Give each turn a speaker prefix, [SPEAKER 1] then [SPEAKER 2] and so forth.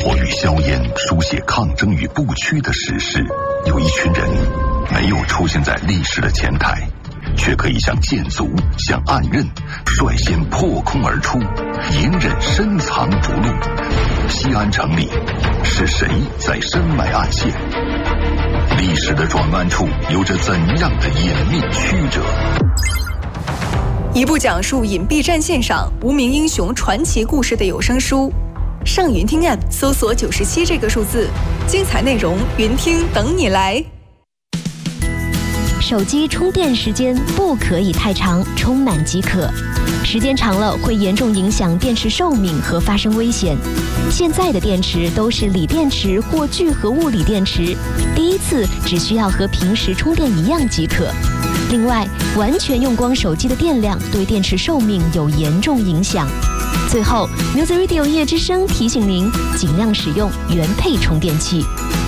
[SPEAKER 1] 火与硝烟书写抗争与不屈的史诗。有一群人没有出现在历史的前台，却可以像剑卒，像暗刃，率先破空而出，隐忍深藏不露。西安城里是谁在深埋暗线？历史的转弯处有着怎样的隐秘曲折？
[SPEAKER 2] 一部讲述隐蔽战线上无名英雄传奇故事的有声书。上云听 App 搜索97这个数字，精彩内容云听等你来。
[SPEAKER 3] 手机充电时间不可以太长，充满即可。时间长了会严重影响电池寿命和发生危险。现在的电池都是锂电池或聚合物锂电池，第一次只需要和平时充电一样即可。另外，完全用光手机的电量对电池寿命有严重影响。最后 ，Music Radio 夜之声提醒您，尽量使用原配充电器。